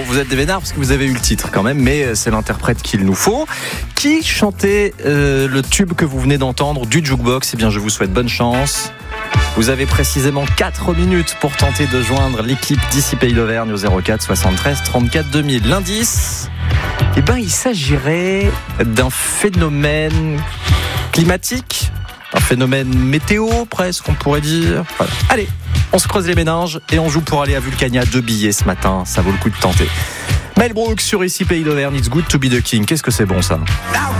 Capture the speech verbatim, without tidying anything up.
vous êtes des vénards parce que vous avez eu le titre quand même, mais c'est l'interprète qu'il nous faut. Qui chantait euh, le tube que vous venez d'entendre du Jukebox? Eh bien, je vous souhaite bonne chance. Vous avez précisément quatre minutes pour tenter de joindre l'équipe d'ici Pays d'Auvergne au zéro quatre soixante-treize trente-quatre deux mille. L'indice, eh ben, il s'agirait d'un phénomène climatique, un phénomène météo presque, on pourrait dire. Voilà. Allez, on se creuse les méninges et on joue pour aller à Vulcania. Deux billets ce matin, ça vaut le coup de tenter. Mel Brooks sur ici Pays d'Auvergne, It's Good to be the King. Qu'est-ce que c'est bon ça?